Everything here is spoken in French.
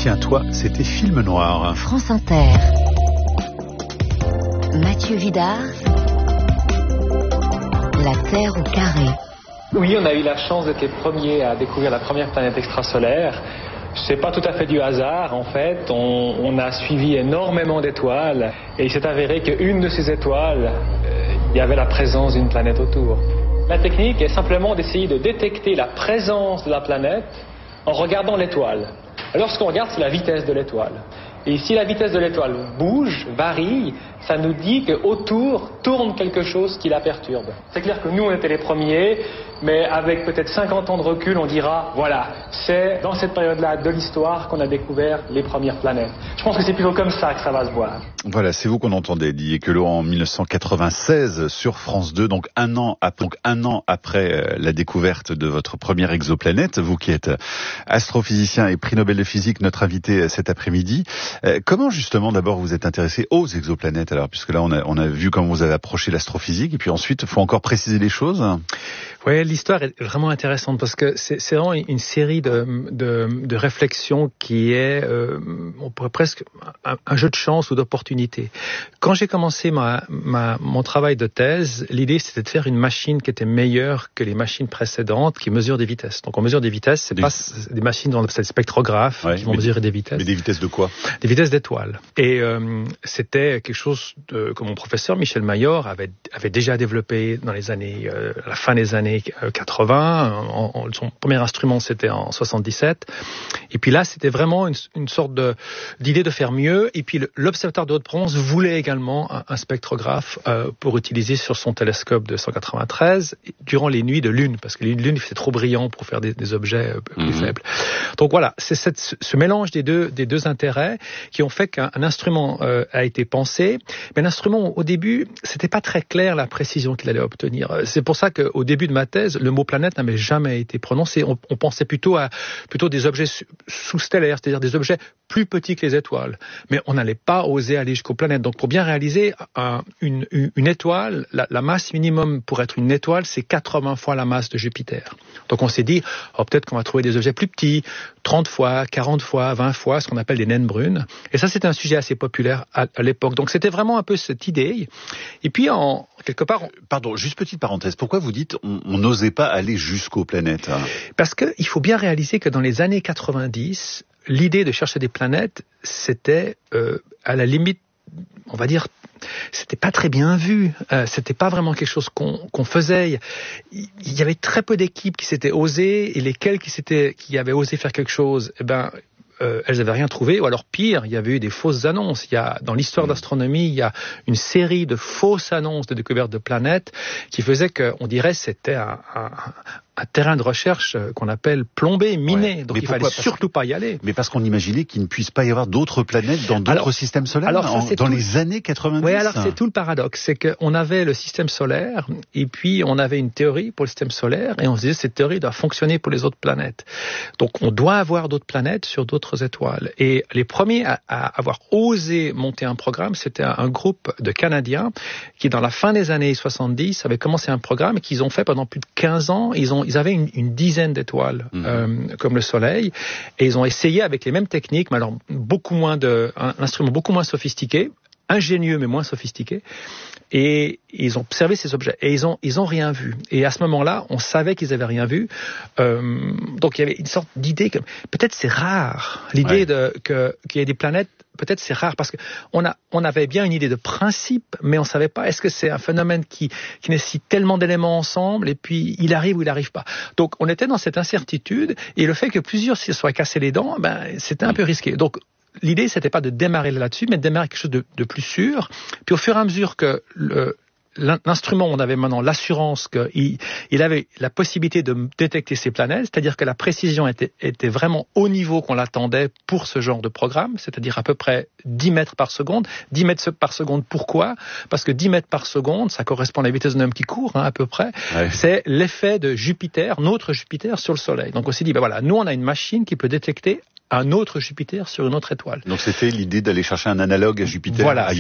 Souviens-toi, c'était Film Noir. France Inter. Mathieu Vidard. La Terre au carré. Oui, on a eu la chance d'être les premiers à découvrir la première planète extrasolaire. C'est pas tout à fait du hasard, en fait. On a suivi énormément d'étoiles et il s'est avéré qu'une de ces étoiles, il y avait la présence d'une planète autour. La technique est simplement d'essayer de détecter la présence de la planète en regardant l'étoile. Alors ce qu'on regarde, c'est la vitesse de l'étoile. Et si la vitesse de l'étoile bouge, varie, ça nous dit qu'autour tourne quelque chose qui la perturbe. C'est clair que nous, on était les premiers, mais avec peut-être 50 ans de recul, on dira, voilà, c'est dans cette période-là de l'histoire qu'on a découvert les premières planètes. Je pense que c'est plutôt comme ça que ça va se voir. Voilà, c'est vous qu'on entendait, Didier Queloz, en 1996 sur France 2, donc un an après la découverte de votre première exoplanète, vous qui êtes astrophysicien et prix Nobel de physique, notre invité cet après-midi. Comment justement d'abord vous êtes intéressé aux exoplanètes alors, puisque là on a vu comment vous avez approché l'astrophysique, et puis ensuite il faut encore préciser les choses. Oui, l'histoire est vraiment intéressante parce que c'est vraiment une série de réflexions qui est, on pourrait presque un jeu de chance ou d'opportunité. Quand j'ai commencé mon travail de thèse, l'idée c'était de faire une machine qui était meilleure que les machines précédentes qui mesurent des vitesses. Donc on mesure des vitesses, c'est pas des machines dont c'est le spectrographe qui vont mesurer des vitesses. Mais des vitesses de quoi? Des vitesses d'étoiles. Et c'était quelque chose que mon professeur Michel Mayor avait déjà développé dans les années, à la fin des années 80. Son premier instrument c'était en 77. Et puis là c'était vraiment une sorte d'idée de faire mieux. Et puis l'observatoire de Haute-Provence voulait également un spectrographe pour utiliser sur son télescope de 193 durant les nuits de lune, parce que les lunes c'est trop brillant pour faire des objets plus faibles. Donc voilà, c'est ce mélange des deux intérêts qui ont fait qu'un instrument a été pensé. Mais l'instrument au début c'était pas très clair la précision qu'il allait obtenir. C'est pour ça qu'au début de ma thèse, le mot planète n'avait jamais été prononcé. On pensait plutôt des objets sous-stellaires, c'est-à-dire des objets plus petits que les étoiles. Mais on n'allait pas oser aller jusqu'aux planètes. Donc pour bien réaliser une étoile, la masse minimum pour être une étoile, c'est 80 fois la masse de Jupiter. Donc on s'est dit, peut-être qu'on va trouver des objets plus petits, 30 fois, 40 fois, 20 fois, ce qu'on appelle des naines brunes. Et ça, c'était un sujet assez populaire à l'époque. Donc c'était vraiment un peu cette idée. Et puis quelque part... Pardon, juste petite parenthèse. Pourquoi vous dites on n'osait pas aller jusqu'aux planètes? Parce qu'il faut bien réaliser que dans les années 90, l'idée de chercher des planètes, c'était à la limite, on va dire, c'était pas très bien vu. C'était pas vraiment quelque chose qu'on faisait. Il y avait très peu d'équipes qui s'étaient osées, et lesquelles qui avaient osé faire quelque chose, elles n'avaient rien trouvé, ou alors pire, il y avait eu des fausses annonces. Dans l'histoire d'astronomie, il y a une série de fausses annonces de découverte de planètes qui faisaient qu'on dirait que c'était un terrain de recherche qu'on appelle plombé, miné. Donc il fallait surtout pas y aller. Mais parce qu'on imaginait qu'il ne puisse pas y avoir d'autres planètes dans d'autres systèmes solaires dans les années 90. Oui, alors c'est tout le paradoxe. C'est qu'on avait le système solaire, et puis on avait une théorie pour le système solaire, et on se disait cette théorie doit fonctionner pour les autres planètes. Donc on doit avoir d'autres planètes sur d'autres étoiles. Et les premiers à avoir osé monter un programme, c'était un groupe de Canadiens qui, dans la fin des années 70, avait commencé un programme qu'ils ont fait pendant plus de 15 ans. Ils avaient une dizaine d'étoiles comme le Soleil, et ils ont essayé avec les mêmes techniques, mais alors un instrument beaucoup moins sophistiqué, ingénieux mais moins sophistiqué, et ils ont observé ces objets et ils ont rien vu. Et à ce moment-là, on savait qu'ils avaient rien vu. Donc il y avait une sorte d'idée que peut-être c'est rare, l'idée qu'il y ait des planètes. Peut-être c'est rare parce que on avait bien une idée de principe, mais on savait pas est-ce que c'est un phénomène qui nécessite tellement d'éléments ensemble, et puis il arrive ou il arrive pas. Donc on était dans cette incertitude, et le fait que plusieurs se soient cassés les dents, c'était un peu risqué. Donc l'idée c'était pas de démarrer là-dessus, mais de démarrer quelque chose de plus sûr. Puis au fur et à mesure que l'instrument, on avait maintenant l'assurance qu'il avait la possibilité de détecter ces planètes, c'est-à-dire que la précision était vraiment au niveau qu'on l'attendait pour ce genre de programme, c'est-à-dire à peu près 10 mètres par seconde. 10 mètres par seconde, pourquoi? Parce que 10 mètres par seconde, ça correspond à la vitesse d'un homme qui court, à peu près. Ouais. C'est l'effet de Jupiter, notre Jupiter, sur le Soleil. Donc on s'est dit, voilà, nous on a une machine qui peut détecter un autre Jupiter sur une autre étoile. Donc c'était l'idée d'aller chercher un analogue à Jupiter. Voilà.